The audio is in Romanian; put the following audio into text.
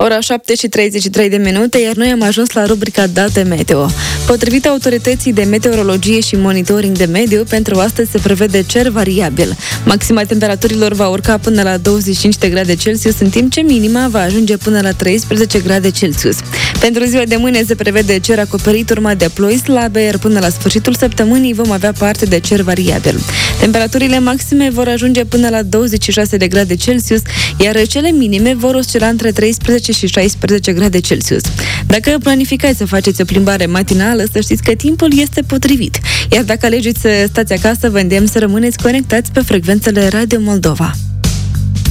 Ora 7:33, iar noi am ajuns la rubrica Date Meteo. Potrivit Autorității de Meteorologie și Monitoring de Mediu, pentru astăzi se prevede cer variabil. Maxima temperaturilor va urca până la 25 de grade Celsius, în timp ce minima va ajunge până la 13 grade Celsius. Pentru ziua de mâine se prevede cer acoperit, urmat de ploi slabe, iar până la sfârșitul săptămânii vom avea parte de cer variabil. Temperaturile maxime vor ajunge până la 26 de grade Celsius, iar cele minime vor oscila între 13 și 16 grade Celsius. Dacă planificați să faceți o plimbare matinală, să știți că timpul este potrivit. Iar dacă alegeți să stați acasă, vă îndemn să rămâneți conectați pe frecvențele Radio Moldova.